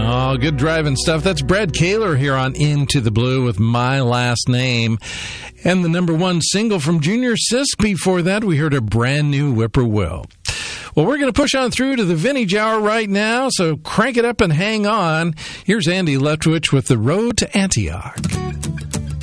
Oh, good driving stuff. That's Brad Kaler here on Into the Blue with My Last Name. And the number one single from Junior Sisk. Before that, we heard a brand new Whippoorwill. Well, we're going to push on through to the Vintage Hour right now, so crank it up and hang on. Here's Andy Leftwich with The Road to Antioch.